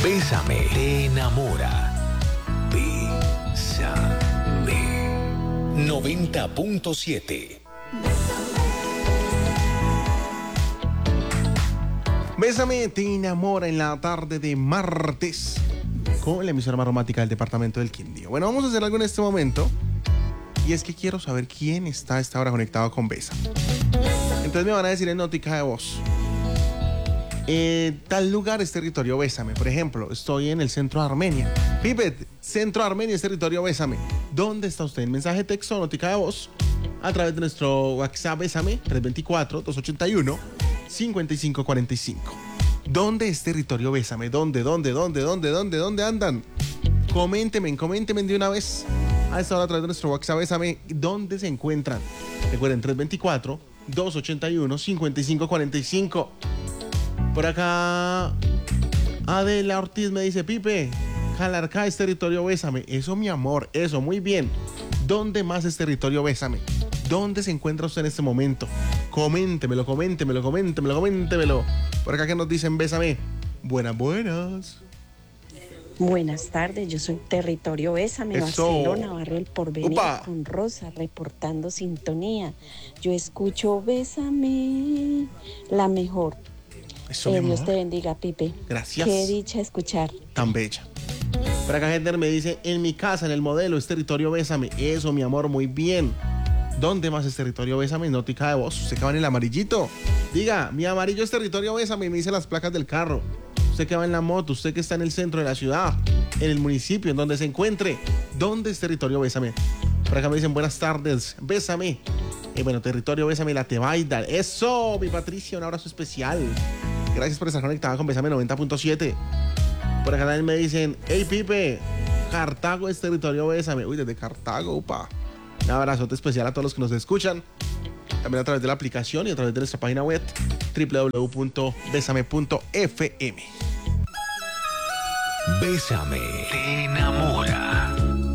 Bésame, te enamora. Bésame. 90.7. Bésame, te enamora en la tarde de martes con la emisora más romántica del departamento del Quindío. Bueno, vamos a hacer algo en este momento y es que quiero saber quién está a esta hora conectado con Bésame. Entonces me van a decir en notica de voz. Tal lugar es territorio Bésame. Por ejemplo, estoy en el centro de Armenia. Pipet, centro de Armenia es territorio Bésame. ¿Dónde está usted? En mensaje de texto o notica de voz a través de nuestro WhatsApp Bésame 324-281-5545. ¿Dónde es territorio Bésame? ¿Dónde andan? Coméntenme de una vez a esta hora a través de nuestro WhatsApp Bésame. ¿Dónde se encuentran? Recuerden, 324-281-5545. Por acá Adela Ortiz me dice: Pipe, Calarcá es territorio Bésame. Eso, mi amor, eso, muy bien. ¿Dónde más es territorio Bésame? ¿Dónde se encuentra usted en este momento? Coméntemelo. Por acá que nos dicen Bésame. Buenas. Buenas tardes, yo soy Territorio Bésame, Eso. Barcelona, Barrio El Porvenir, Upa. con Rosa, reportando sintonía. Yo escucho Bésame, la mejor. Eso, mi Dios amor. te bendiga, Pipe. Gracias. Qué dicha escuchar. Tan bella. Por acá Hender me dice: en mi casa, en el modelo, es territorio Bésame. Eso, mi amor, muy bien. ¿Dónde más es territorio Bésame? Nótica de voz. Usted que va en el amarillito. Diga, mi amarillo es territorio Bésame y me dice las placas del carro. Usted que va en la moto, usted que está en el centro de la ciudad, en el municipio, en donde se encuentre. ¿Dónde es territorio Bésame? Por acá me dicen: buenas tardes, Bésame. Bueno, territorio Bésame, la Tebaida. Eso, mi Patricia, un abrazo especial. Gracias por estar conectada con Bésame 90.7. Por acá también me dicen: hey, Pipe, Cartago es territorio Bésame. Uy, desde Cartago, upa. Un abrazote especial a todos los que nos escuchan. También a través de la aplicación y a través de nuestra página web www.besame.fm. Bésame, te enamora.